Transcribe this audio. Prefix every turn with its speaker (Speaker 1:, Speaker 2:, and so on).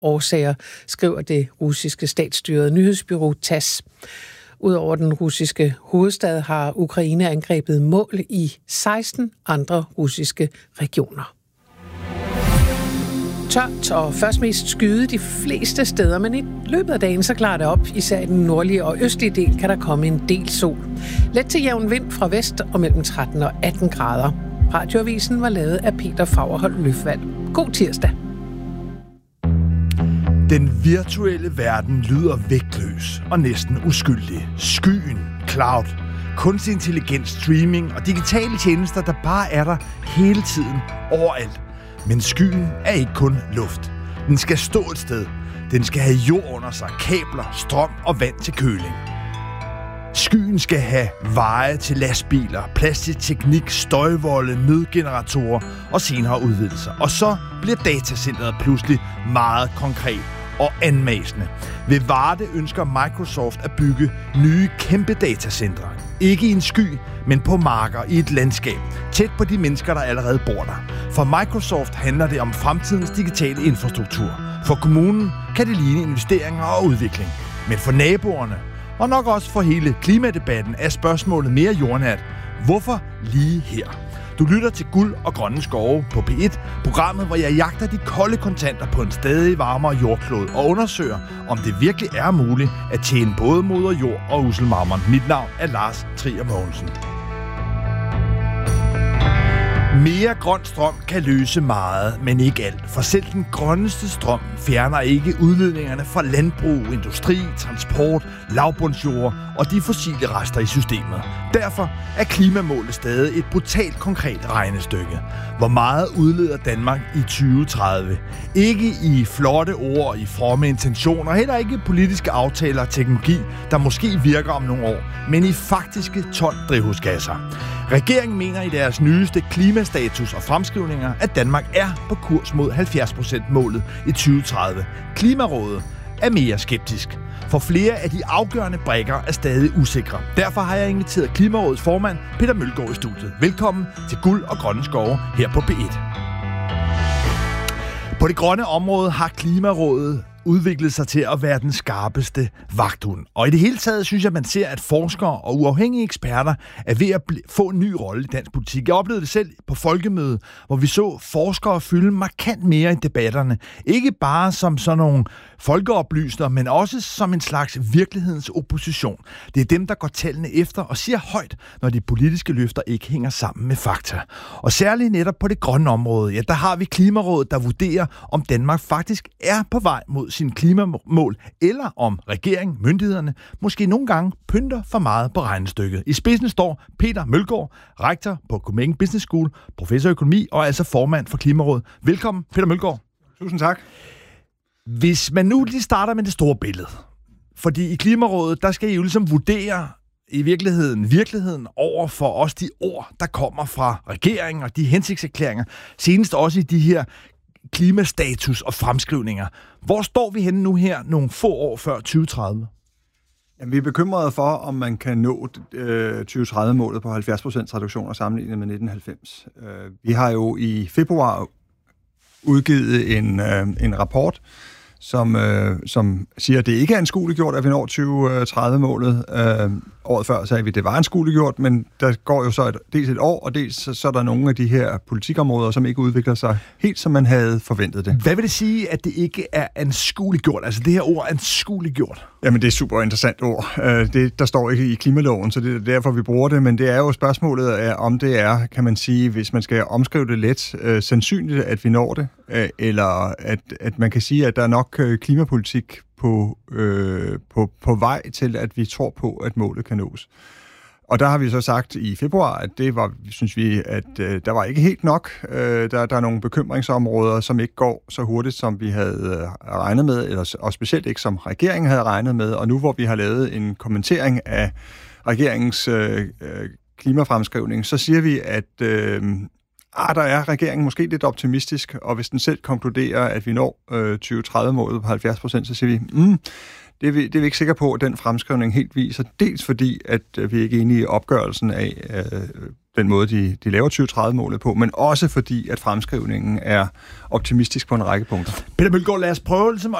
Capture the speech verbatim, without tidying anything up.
Speaker 1: årsager, skriver det russiske statsstyrede nyhedsbureau T A S S. Udover den russiske hovedstad har Ukraine angrebet mål i seksten andre russiske regioner. Tørt og først mest skyde de fleste steder, men i løbet af dagen så klarer det op. Især i den nordlige og østlige del kan der komme en del sol. Let til jævn vind fra vest og mellem tretten og atten grader. Radioavisen var lavet af Peter Fagerholt Løfvald. God tirsdag.
Speaker 2: Den virtuelle verden lyder vægtløs og næsten uskyldig. Skyen, cloud, kunstig intelligens, streaming og digitale tjenester, der bare er der hele tiden, overalt. Men skyen er ikke kun luft. Den skal stå et sted. Den skal have jord under sig, kabler, strøm og vand til køling. Skyen skal have veje til lastbiler, plads til teknik, støjvolde, nødgeneratorer og senere udvidelser. Og så bliver datacenteret pludselig meget konkret og anmasende. Ved Varde ønsker Microsoft at bygge nye kæmpe datacentre. Ikke i en sky, men på marker i et landskab, tæt på de mennesker, der allerede bor der. For Microsoft handler det om fremtidens digitale infrastruktur. For kommunen kan det ligne investeringer og udvikling. Men for naboerne, og nok også for hele klimadebatten, er spørgsmålet mere jordnært. Hvorfor lige her? Du lytter til Guld og Grønne Skove på P et, programmet, hvor jeg jagter de kolde kontanter på en stadig varmere jordklode og undersøger, om det virkelig er muligt at tjene både moder jord og uselmarmor. Mit navn er Lars Trier Mogensen. Mere grøn strøm kan løse meget, men ikke alt. For selv den grønneste strøm fjerner ikke udledningerne fra landbrug, industri, transport, lavbundsjord og de fossile rester i systemet. Derfor er klimamålet stadig et brutalt konkret regnestykke. Hvor meget udleder Danmark i tyve tredive? Ikke i flotte ord, i fromme intentioner, heller ikke politiske aftaler og teknologi, der måske virker om nogle år, men i faktiske ton drivhusgasser. Regeringen mener i deres nyeste klimastatus og fremskrivninger, at Danmark er på kurs mod halvfjerds procent målet i tyve tredive. Klimarådet er mere skeptisk, for flere af de afgørende brikker er stadig usikre. Derfor har jeg inviteret Klimarådets formand Peter Mølgaard i studiet. Velkommen til Guld og Grønne Skove her på P et. På det grønne område har Klimarådet udviklet sig til at være den skarpeste vagthund. Og i det hele taget synes jeg, man ser, at forskere og uafhængige eksperter er ved at få en ny rolle i dansk politik. Jeg oplevede det selv på folkemødet, hvor vi så forskere fylde markant mere i debatterne. Ikke bare som sådan nogle folkeoplysere, men også som en slags virkelighedens opposition. Det er dem, der går tallene efter og siger højt, når de politiske løfter ikke hænger sammen med fakta. Og særligt netop på det grønne område, ja, der har vi Klimarådet, der vurderer, om Danmark faktisk er på vej mod sine klimamål, eller om regeringen, myndighederne, måske nogle gange pynter for meget på regnestykket. I spidsen står Peter Mølgaard, rektor på Copenhagen Business School, professor i økonomi og altså formand for Klimarådet. Velkommen, Peter Mølgaard.
Speaker 3: Tusind tak.
Speaker 2: Hvis man nu lige starter med det store billede, fordi i Klimarådet, der skal I jo ligesom vurdere i virkeligheden, virkeligheden over for os de ord, der kommer fra regeringen og de hensigtserklæringer, senest også i de her klimastatus og fremskrivninger. Hvor står vi henne nu her nogle få år før tyve tredive?
Speaker 3: Jamen, vi er bekymrede for, om man kan nå øh, tyve tredive-målet på halvfjerds procent reduktioner sammenlignet med nitten halvfems. Øh, vi har jo i februar udgivet en, øh, en rapport, som, øh, som siger, at det ikke er anskueliggjort, at vi når tyve tredive-målet. Øh, året før sagde vi, at det var anskueliggjort, men der går jo så et, dels et år, og dels så, så er der nogle af de her politikområder, som ikke udvikler sig helt, som man havde forventet det.
Speaker 2: Hvad vil det sige, at det ikke er anskueliggjort? Altså det her ord anskueliggjort?
Speaker 3: Jamen det er et super interessant ord. Det, der står ikke i klimaloven, så det er derfor, vi bruger det, men det er jo spørgsmålet af, om det er, kan man sige, hvis man skal omskrive det let, øh, sandsynligt, at vi når det, øh, eller at, at man kan sige, at der er nok øh, klimapolitik på, øh, på, på vej til, at vi tror på, at målet kan nås. Og der har vi så sagt i februar, at det var, synes vi, at øh, der var ikke helt nok. Øh, der, der er nogle bekymringsområder, som ikke går så hurtigt, som vi havde øh, regnet med, eller, og specielt ikke som regeringen havde regnet med. Og nu hvor vi har lavet en kommentering af regeringens øh, klimafremskrivning, så siger vi, at øh, ah, der er regeringen måske lidt optimistisk, og hvis den selv konkluderer, at vi når øh, tyve tredive-målet på halvfjerds procent, så siger vi, mm, det, er vi, det er vi ikke sikre på, at den fremskrivning helt viser. Dels fordi, at øh, vi ikke er enige i opgørelsen af, øh, den måde, de, de laver tyve tredive-målet på, men også fordi, at fremskrivningen er optimistisk på en række punkter.
Speaker 2: Peter Mølgaard, lad os prøve ligesom